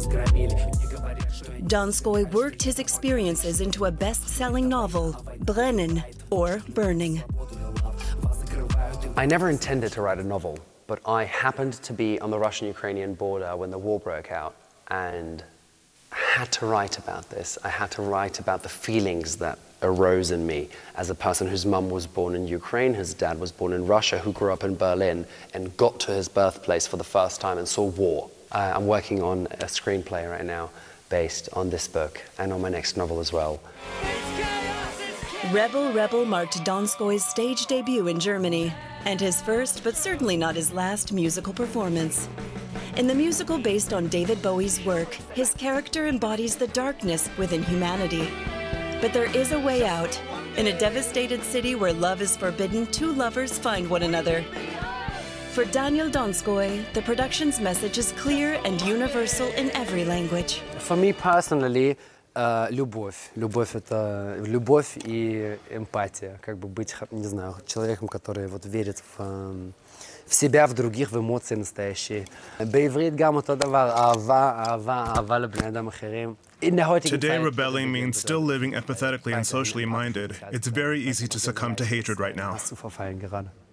Donskoy worked his experiences into a best-selling novel, Brennen, or Burning. I never intended to write a novel, but I happened to be on the Russian-Ukrainian border when the war broke out, and I had to write about this. I had to write about the feelings that arose in me as a person whose mum was born in Ukraine, his dad was born in Russia, who grew up in Berlin and got to his birthplace for the first time and saw war. I'm working on a screenplay right now based on this book and on my next novel as well. Rebel Rebel marked Donskoy's stage debut in Germany, and his first, but certainly not his last, musical performance. In the musical based on David Bowie's work, his character embodies the darkness within humanity. But there is a way out. In a devastated city where love is forbidden, two lovers find one another. For Daniel Donskoy, the production's message is clear and universal in every language. For me personally, любовь. Любовь — это любовь и эмпатия. Как бы быть, не знаю, человеком, который вот верит в себя, в других, в эмоции настоящие. בעברית גם אותו דבר, אהבה לבני אדם אחרים. Today, rebelling means still living empathetically and socially minded. It's very easy to succumb to hatred right now.